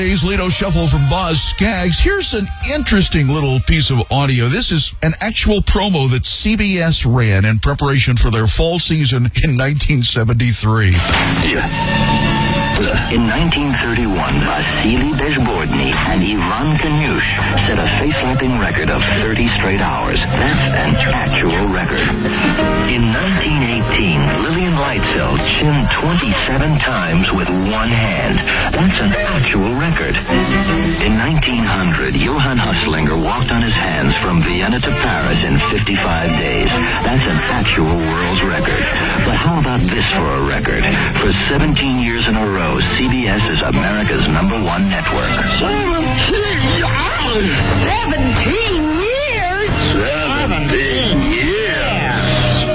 Today's Lido Shuffle from Boz Scaggs. Here's an interesting little piece of audio. This is an actual promo that CBS ran in preparation for their fall season in 1973. In 1931, Vasily Bezbordny and Ivan Kanyush set a face-lapping record of 30 straight hours. That's an actual record. In 1918, Lillian Lightcell chinned 27 times with one hand. That's an actual record. In 1900, Johann Husslinger walked on his hands from Vienna to Paris in 55 days. That's an actual world's record. But how about this for a record? For 17 years in a row, CBS is America's #1 network. 17 years! 17